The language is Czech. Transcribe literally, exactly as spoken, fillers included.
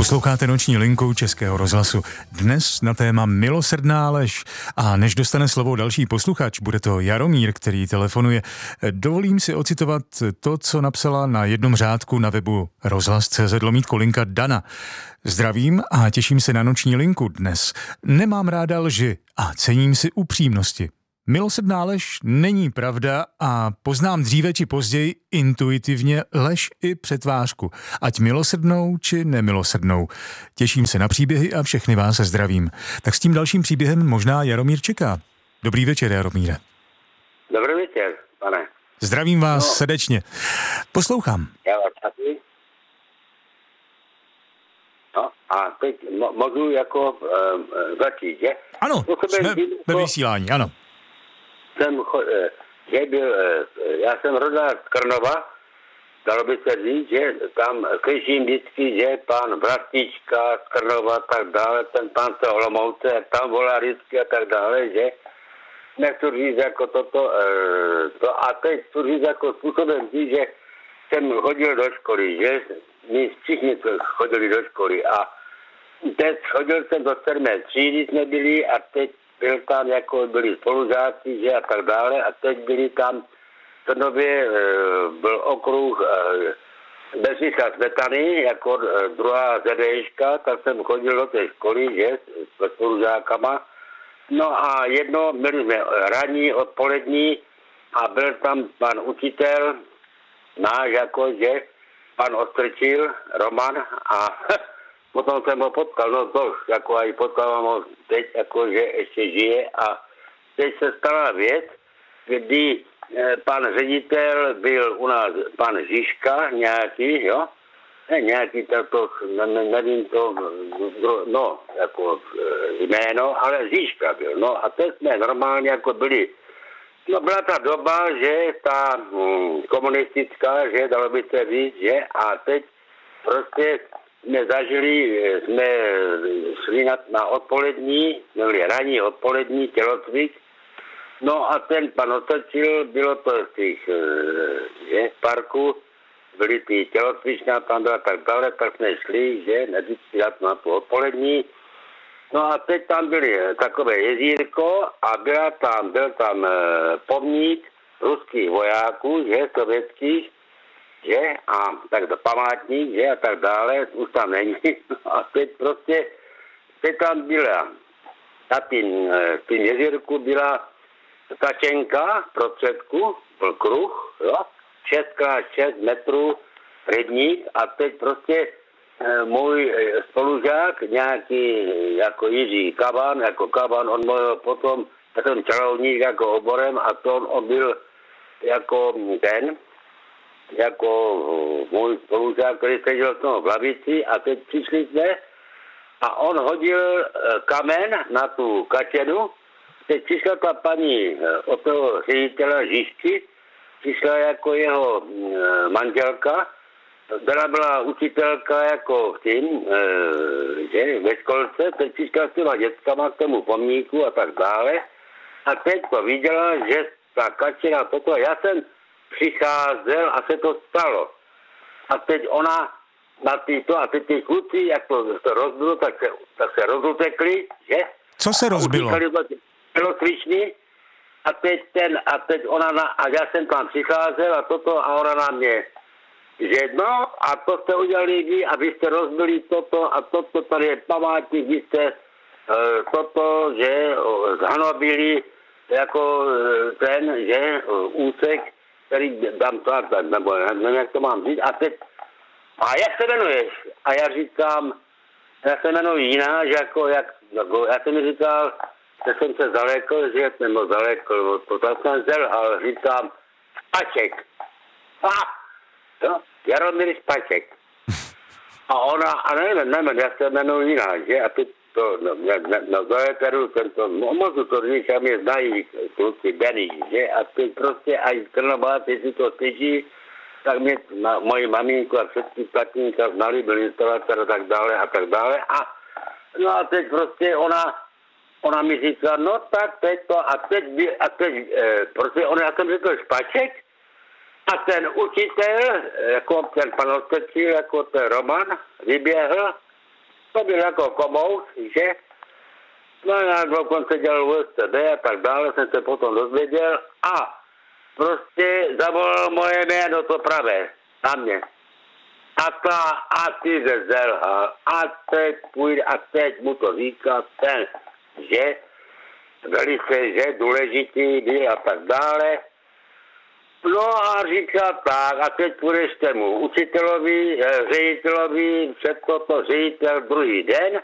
Posloucháte Noční linku Českého rozhlasu. Dnes na téma milosrdná lež. A než dostane slovo další posluchač, bude to Jaromír, který telefonuje, dovolím si ocitovat to, co napsala na jednom řádku na webu rozhlas tečka cé zet lomítko linka Dana. Zdravím a těším se na Noční linku dnes. Nemám ráda lži a cením si upřímnosti. Milosrdná lež není pravda a poznám dříve či později intuitivně lež i přetvářku, ať milosrdnou či nemilosrdnou. Těším se na příběhy a všechny vás se zdravím. Tak s tím dalším příběhem možná Jaromír čeká. Dobrý večer, Jaromíre. Dobrý večer, pane. Zdravím vás no. srdečně. Poslouchám. Já vás taky. No a teď mo- můžu jako uh, začít, že? Ano, jsme ve vysílání, ano. Jsem, že byl, já jsem rodák z Krnova, dalo by se říct, že tam slyším vždycky, že pan Vrastička z Krnova a tak dále, ten pan se Olomouce, tam volá vždycky a tak dále, že nechci říct jako toto, to, a teď chci říct jako způsobem říct, že jsem chodil do školy, že my všichni chodili do školy a teď chodil jsem do sedmé třídy jsme byli a teď byl tam, jako byli spolužáci, že a tak dále, a teď byli tam v Trnově, byl okruh Bedřicha Smetany, jako druhá ZDŠka, tak jsem chodil do té školy, že, s spolužákama. No a jedno, byli jsme ranní, odpolední a byl tam pan učitel, náš, jako, že, pan Ostrčil, Roman a potom jsem ho potkal, no to, jako aj potkávám ho teď, jako že ještě žije a teď se stala věc, kdy eh, pan ředitel byl u nás, pan Žižka nějaký, jo, ne nějaký to, ne, nevím to, no, jako jméno, ale Žižka byl, no a teď jsme normálně jako byli, no byla ta doba, že ta hm, komunistická, že dalo by se říct, že a teď prostě jsme zažili, jsme šli na, na odpolední, byli ranní odpolední tělocvik, no a ten pan otočil, bylo to z těch, že, v parku, byly ty tělocvičná, tam byla tak dále, tak jsme šli, že, vždycky na tu odpolední, no a teď tam byly takové jezírko a byla tam, byl tam pomník ruských vojáků, že, sovětských, že, a tak to památník, že, a tak dále, už tam není. A teď prostě, teď tam byla, na tím, tím jezírku byla tačenka v prostředku, byl kruh, jo, šest krát šest metrů rybník a teď prostě e, můj spolužák, nějaký jako Jiří Kaban, jako Kaban, on byl potom, ten čarovník jako oborem a to on, on byl jako ten, jako můj spolužák, který seděl v lavici a teď přišli jsme a on hodil kamen na tu kačenu. Teď přišla ta paní od toho ředitele Žižky, přišla jako jeho manželka, která byla učitelka jako v tím, že, ve školce, teď přišla s těma dětskama k tomu pomníku a tak dále a teď to viděla, že ta kačena toto, já jsem přicházel a se to stalo. A teď ona na tyto, a teď ty kluci, jak to, to rozbilo, tak se, tak se rozutekli, že? Co se rozbilo? Bylo svišný a teď ten, a teď ona na, a já jsem tam přicházel a toto a ona na mě, že no, a to jste udělali vy a vy jste rozbili toto a toto, tady je památník, vy jste uh, toto, že uh, zhanobili jako uh, ten, že uh, úsek, který dám to, nebo nevím, jak to mám říct. A teď, a jak se jmenuješ? A já říkám, já se jmenuji jiná, že jako, jak, jako, já jsem mi říkal, že jsem se zalekl, že nebo zalekl, to tak jsem zelhal, říkám, Spaček. A, no, Jaromír Spaček. A ona, a nevím, nevím, já se jmenuji jiná, že, a teď to, no, no, no do éteru, tento, můžu to říct, a mě znají kluci Benny, že, a teď prostě, aj Krnováci si to slyší, tak mě ma, moji maminku a všetky tatínka znali, byl instalatér a tak dále a tak dále, a no a teď prostě ona, ona mi říká, no tak teď to, a teď, a teď, e, protože ona, já jsem řekl Špaček, a ten učitel, jako ten pan Ostrčil, jako ten Roman, vyběhl to byl jako komout, že? No já dokonce dělal U S C B a tak dále, jsem se potom dozvěděl a prostě zavolal moje jméno to pravé na mě. A ta, a ty se zelhal, a teď půjde, a teď mu to říká ten, že velice, že důležitý byl a tak dále. No a říká tak, a teď půjdeš tému učitelovi, ředitelovi, před toto ředitel druhý den